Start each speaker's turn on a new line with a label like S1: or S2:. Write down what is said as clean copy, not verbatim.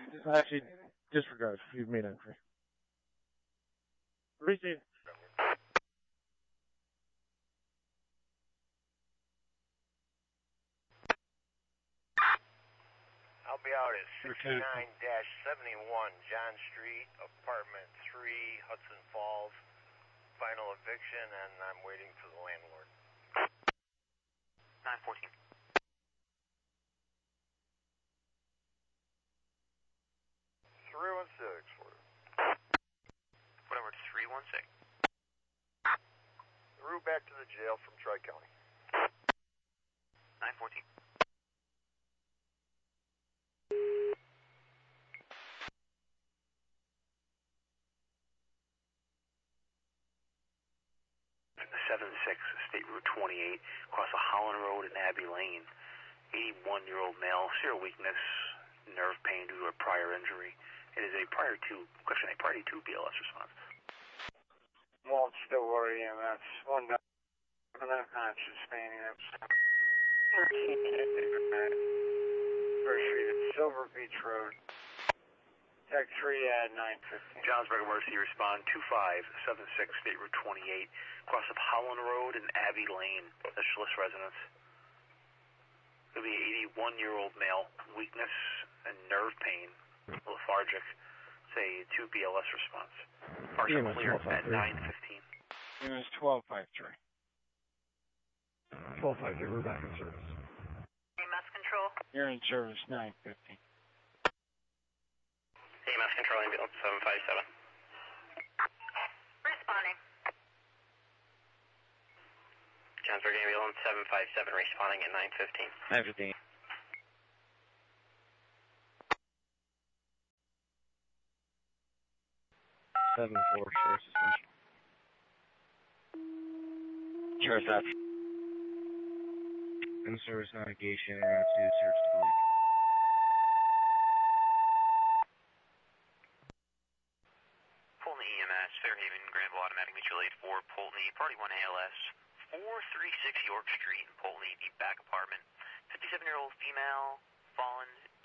S1: Actually, disregard. You've made entry. Receive.
S2: I'll be out at 69-71 John Street, apartment 3, Hudson Falls. Final eviction, and I'm waiting for the landlord.
S3: 914.
S2: For you.
S3: Whatever, 316.
S2: Route back to the jail from Tri-County.
S3: 914. State Route 28, across a Holland Road and Abbey Lane. 81-year-old male, severe weakness, nerve pain due to a prior injury. It is a prior to BLS response.
S4: Walt Stillwater EMS, 1 unconscious painting. First Street at Silver Beach Road. Tech 3 at 9:15.
S3: Johnsburg Emergency Respond 2576 State Route 28, across of Holland Road and Abbey Lane, the Schliss residence. It'll be an 81-year-old male, weakness and nerve pain, lethargic. Say 2 BLS response. Partial clear at 9:15.
S4: It was 1253.
S1: 1253, we're back in service.
S5: EMS control.
S4: You're in service 9:15.
S3: EMS control ambulance 757.
S5: Responding.
S3: Johnsburg ambulance 757 responding at 9:15.
S1: 9:15. Seven four, sheriff's suspension. Sheriff's out. In service navigation, route 2, search the leak.
S3: Polton EMS, Fairhaven, Granville Automatic Mutual Aid 4, Polton, Party 1 ALS, 436 York Street in Polton, the back apartment. 57-year-old female, fallen